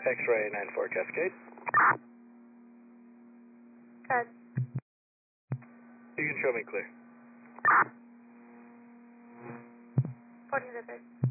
X-ray 94 Cascade. Good. You can show me clear. 14 to 6.